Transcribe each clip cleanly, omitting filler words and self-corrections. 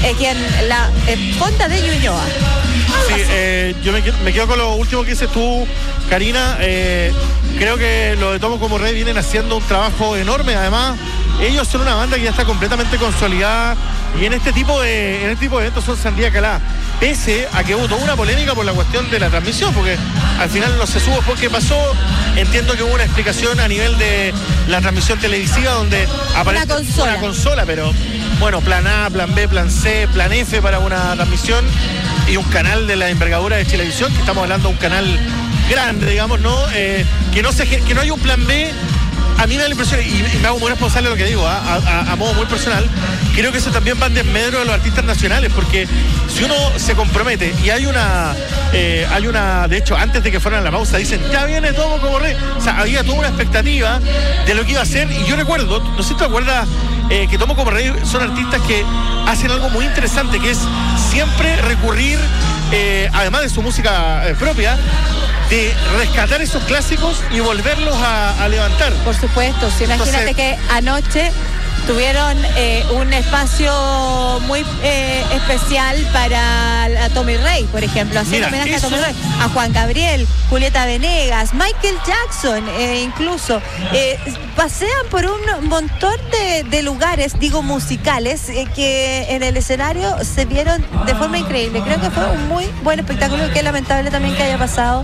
quien la Fonda de Ñuñoa. Sí, yo me quedo con lo último que dices tú, Karina. Creo que los de Tomo como Rey vienen haciendo un trabajo enorme. Además, ellos son una banda que ya está completamente consolidada y en este tipo de eventos son sandía calada. Pese a que hubo toda una polémica por la cuestión de la transmisión, porque al final no se supo por qué pasó. Entiendo que hubo una explicación a nivel de la transmisión televisiva donde aparece una consola, pero bueno, plan A, plan B, plan C, plan F para una transmisión y un canal de la envergadura de Chilevisión, que estamos hablando de un canal grande, digamos, ¿no? Que no hay un plan B. A mí me da la impresión, y me hago muy responsable de lo que digo, a modo muy personal, creo que eso también va en desmedro de los artistas nacionales, porque si uno se compromete, y hay una, de hecho, antes de que fueran a la pausa, dicen, ya viene Tomo como Rey. O sea, había toda una expectativa de lo que iba a ser, y yo recuerdo, no sé si te acuerdas, que Tomo como Rey son artistas que hacen algo muy interesante, que es siempre recurrir, además de su música propia, de rescatar esos clásicos y volverlos a levantar. Por supuesto, sí, imagínate que anoche tuvieron un espacio muy especial para a Tommy Rey, por ejemplo, haciendo homenaje a Tommy Rey, a Juan Gabriel, Julieta Venegas, Michael Jackson, incluso. Pasean por un montón de lugares, digo, musicales, que en el escenario se vieron de forma increíble. Creo que fue un muy buen espectáculo y que es lamentable también que haya pasado.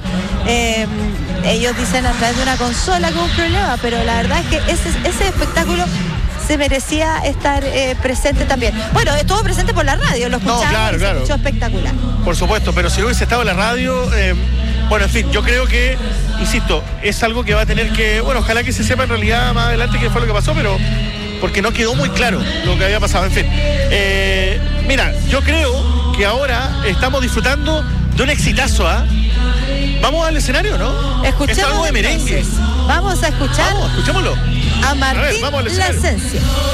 Ellos dicen a través de una consola que hubo un problema, pero la verdad es que ese espectáculo se merecía estar presente también. Bueno, estuvo presente por la radio, lo escuchamos, claro. Se escuchó espectacular. Por supuesto, pero si no hubiese estado en la radio, bueno, en fin, yo creo que, insisto, es algo que va a tener que, bueno, ojalá que se sepa en realidad más adelante qué fue lo que pasó, pero porque no quedó muy claro lo que había pasado, en fin. Mira, yo creo que ahora estamos disfrutando de un exitazo, ¿ah? Vamos al escenario, ¿no? Escuchemos. Es algo de merengue. Vamos a escuchar. Vamos, escuchémoslo. A Martín La Esencia.